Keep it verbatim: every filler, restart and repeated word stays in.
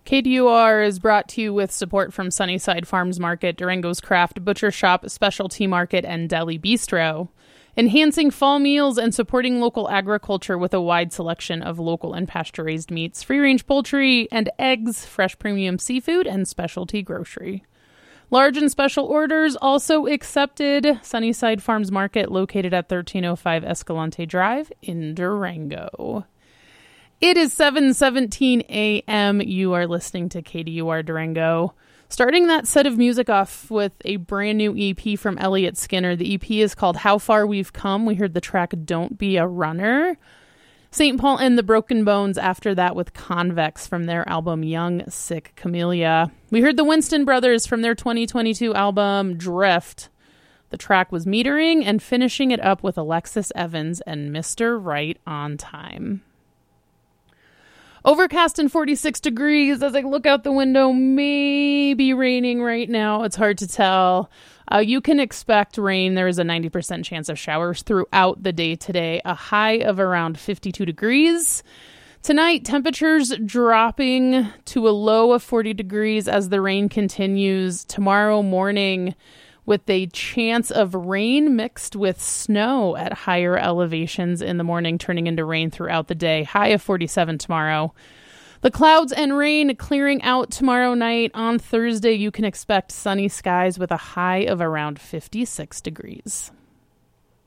K D U R is brought to you with support from Sunnyside Farms Market, Durango's Craft Butcher Shop, Specialty Market, and Deli Bistro. Enhancing fall meals and supporting local agriculture with a wide selection of local and pasture-raised meats, free-range poultry and eggs, fresh premium seafood, and specialty grocery. Large and special orders also accepted. Sunnyside Farms Market, located at thirteen oh five Escalante Drive in Durango. It is seven seventeen a.m. You are listening to K D U R Durango. Starting that set of music off with a brand new E P from Elliott Skinner. The E P is called How Far We've Come. We heard the track Don't Be a Runner. Saint Paul and the Broken Bones after that with Convex from their album Young Sick Camellia. We heard the Winston Brothers from their twenty twenty-two album Drift. The track was Metering, and finishing it up with Alexis Evans and Mister Right on Time. Overcast and forty-six degrees as I look out the window. Maybe raining right now. It's hard to tell. Uh, you can expect rain. There is a ninety percent chance of showers throughout the day today. A high of around fifty-two degrees. Tonight, temperatures dropping to a low of forty degrees as the rain continues. Tomorrow morning, with a chance of rain mixed with snow at higher elevations in the morning, turning into rain throughout the day. High of forty-seven tomorrow. The clouds and rain clearing out tomorrow night. On Thursday, you can expect sunny skies with a high of around fifty-six degrees.